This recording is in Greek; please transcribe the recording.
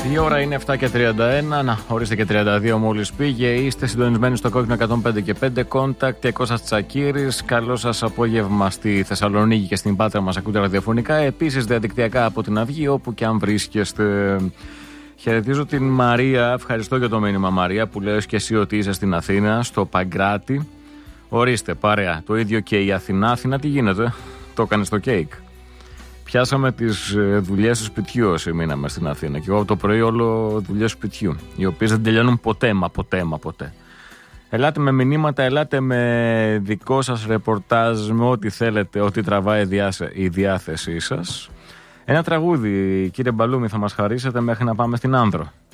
Η ώρα είναι 7:31. Να, ορίστε και 32 μόλις πήγε. Είστε συντονισμένοι στο κόκκινο 105 και 5. Contact και Κώστας Τσακίρης. Καλό σας απόγευμα στη Θεσσαλονίκη και στην Πάτρα. Μας ακούτε ραδιοφωνικά. Επίσης διαδικτυακά από την Αυγή, όπου και αν βρίσκεστε. Χαιρετίζω την Μαρία. Ευχαριστώ για το μήνυμα, Μαρία, που λέω και εσύ ότι είσαι στην Αθήνα, στο Παγκράτη. Ορίστε, παρέα. Το ίδιο και η Αθηνά. Αθηνά, τι γίνεται? Το έκανε στο κέικ. Πιάσαμε τις δουλειές του σπιτιού όσοι μείναμε στην Αθήνα. Και εγώ το πρωί όλο δουλειές σπιτιού, οι οποίες δεν τελειώνουν ποτέ. Ελάτε με μηνύματα, ελάτε με δικό σας ρεπορτάζ, με ό,τι θέλετε, ό,τι τραβάει η διάθεσή σας. Ένα τραγούδι, κύριε Μπαλούμη, θα μας χαρίσετε μέχρι να πάμε στην Άνδρο.